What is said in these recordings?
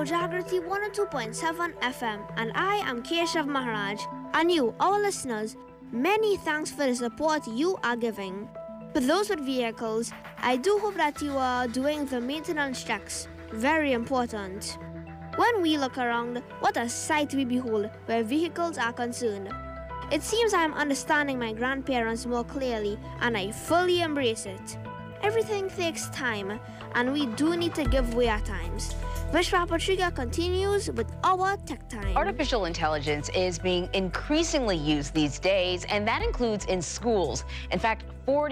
Radio Jagrati 102.7 FM, and I am Keshav Maharaj. And you, our listeners, many thanks for the support you are giving. For those with vehicles, I do hope that you are doing the maintenance checks. Very important. When we look around, what a sight we behold where vehicles are concerned. It seems I am understanding my grandparents more clearly, and I fully embrace it. Everything takes time, and we do need to give way at times. Vishwa Patriga continues with our Tech Time. Artificial intelligence is being increasingly used these days, and that includes in schools. In fact,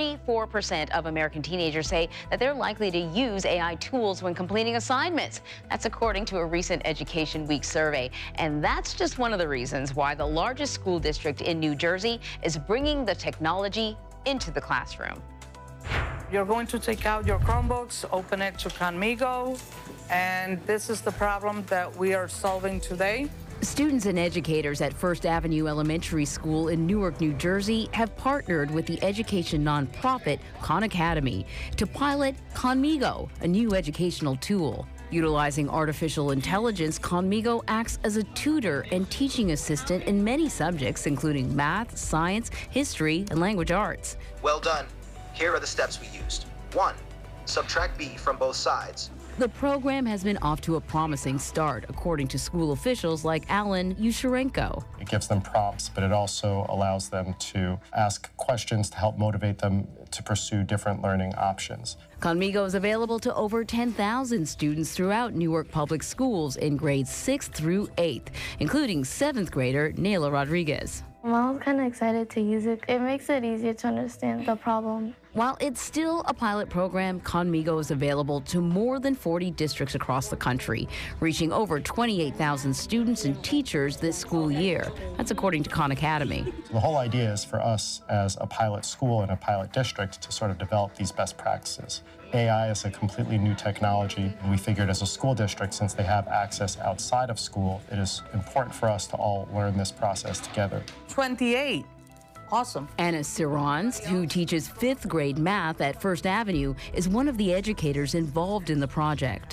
44% of American teenagers say that they're likely to use AI tools when completing assignments. That's according to a recent Education Week survey. And that's just one of the reasons why the largest school district in New Jersey is bringing the technology into the classroom. You're going to take out your Chromebooks, open it to Conmigo, and this is the problem that we are solving today. Students and educators at First Avenue Elementary School in Newark, New Jersey have partnered with the education nonprofit Khan Academy to pilot Conmigo, a new educational tool. Utilizing artificial intelligence, Conmigo acts as a tutor and teaching assistant in many subjects, including math, science, history, and language arts. Well done. Here are the steps we used. 1. Subtract b from both sides. The program has been off to a promising start, according to school officials like Alan Yusharenko. It gives them prompts, but it also allows them to ask questions to help motivate them to pursue different learning options. Conmigo is available to over 10,000 students throughout Newark Public Schools in grades 6th through 8th, including 7th grader Nayla Rodriguez. I was kind of excited to use it. It makes it easier to understand the problem. While it's still a pilot program, Conmigo is available to more than 40 districts across the country, reaching over 28,000 students and teachers this school year. That's according to Khan Academy. The whole idea is for us as a pilot school and a pilot district to sort of develop these best practices. AI is a completely new technology, and we figured as a school district, since they have access outside of school, it is important for us to all learn this process together. 28. Awesome. Anna Sirons, who teaches 5th grade math at First Avenue, is one of the educators involved in the project.